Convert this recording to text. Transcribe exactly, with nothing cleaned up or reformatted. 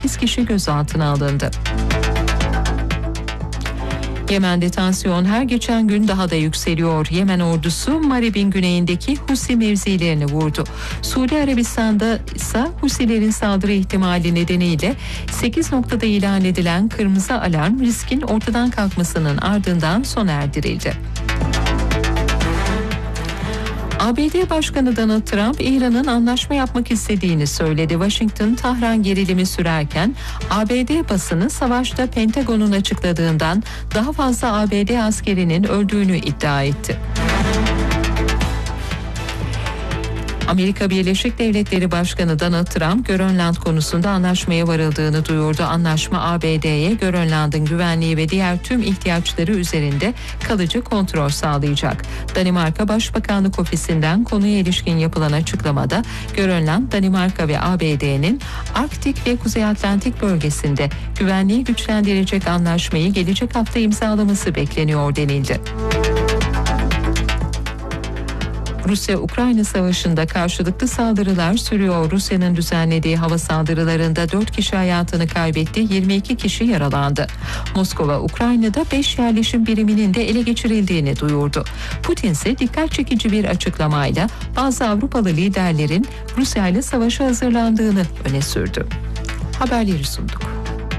sekiz kişi gözaltına alındı. Yemen'de tansiyon her geçen gün daha da yükseliyor. Yemen ordusu Marib'in güneyindeki Husi mevzilerini vurdu. Suudi Arabistan'da ise Husilerin saldırı ihtimali nedeniyle sekiz noktada ilan edilen kırmızı alarm riskin ortadan kalkmasının ardından sona erdirildi. A B D Başkanı Donald Trump, İran'ın anlaşma yapmak istediğini söyledi. Washington-Tahran gerilimi sürerken A B D basını savaşta Pentagon'un açıkladığından daha fazla A B D askerinin öldüğünü iddia etti. Amerika Birleşik Devletleri Başkanı Donald Trump, Grönland konusunda anlaşmaya varıldığını duyurdu. Anlaşma A B D'ye Grönland'ın güvenliği ve diğer tüm ihtiyaçları üzerinde kalıcı kontrol sağlayacak. Danimarka Başbakanlık Ofisi'nden konuya ilişkin yapılan açıklamada, Grönland, Danimarka ve A B D'nin Arktik ve Kuzey Atlantik bölgesinde güvenliği güçlendirecek anlaşmayı gelecek hafta imzalaması bekleniyor denildi. Rusya-Ukrayna savaşında karşılıklı saldırılar sürüyor. Rusya'nın düzenlediği hava saldırılarında dört kişi hayatını kaybetti, yirmi iki kişi yaralandı. Moskova, Ukrayna'da beş yerleşim biriminin de ele geçirildiğini duyurdu. Putin ise dikkat çekici bir açıklamayla bazı Avrupalı liderlerin Rusya ile savaşa hazırlandığını öne sürdü. Haberleri sunduk.